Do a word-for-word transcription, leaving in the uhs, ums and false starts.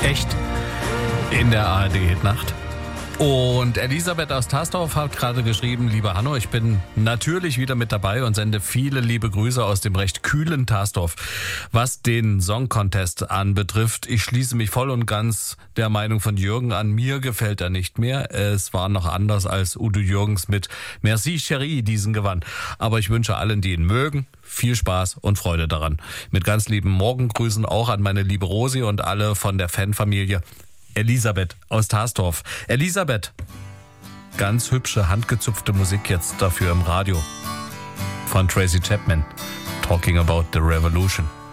echt in der A R D-Hitnacht. Und Elisabeth aus Tastorf hat gerade geschrieben, lieber Hanno, ich bin natürlich wieder mit dabei und sende viele liebe Grüße aus dem recht kühlen Tastorf. Was den Song Contest anbetrifft, ich schließe mich voll und ganz der Meinung von Jürgen an. Mir gefällt er nicht mehr. Es war noch anders, als Udo Jürgens mit Merci Chérie diesen gewann. Aber ich wünsche allen, die ihn mögen, viel Spaß und Freude daran. Mit ganz lieben Morgengrüßen auch an meine liebe Rosi und alle von der Fanfamilie. Elisabeth aus Tastorf. Elisabeth, ganz hübsche, handgezupfte Musik jetzt dafür im Radio. Von Tracy Chapman. Talking about the Revolution.